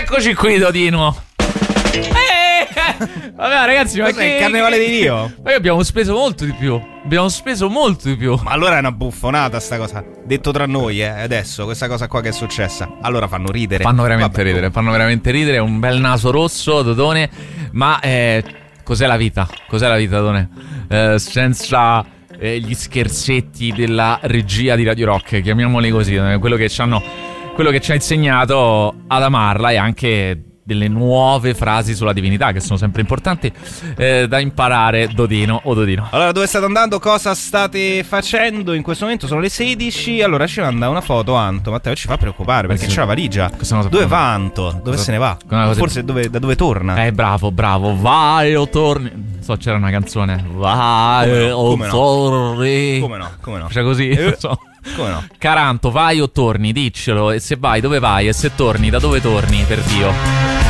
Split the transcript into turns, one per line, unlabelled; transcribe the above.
Eccoci qui, Dodino. Vabbè, ragazzi, ma
che il carnevale di Rio?
Noi abbiamo speso molto di più.
Ma allora è una buffonata sta cosa. Detto tra noi, adesso, questa cosa qua che è successa. Allora fanno ridere.
Fanno veramente ridere. Un bel naso rosso, Dodone. Ma cos'è la vita? Dodone? Senza gli scherzetti della regia di Radio Rock, chiamiamoli così, quello che ci ha insegnato ad amarla, e anche delle nuove frasi sulla divinità che sono sempre importanti da imparare, Dodino o Dodino.
Allora, dove state andando? Cosa state facendo in questo momento? Sono le 16. Allora ci manda una foto Anto. Matteo ci fa preoccupare perché c'è la valigia. Dove va Anto? Dove se ne va? Forse da dove torna?
Bravo. Vai o torni. C'era una canzone. Vai o torni.
Come no?
C'è così?
Come no?
Caranto, vai o torni? Diccelo. E se vai, dove vai? E se torni, da dove torni? Per Dio.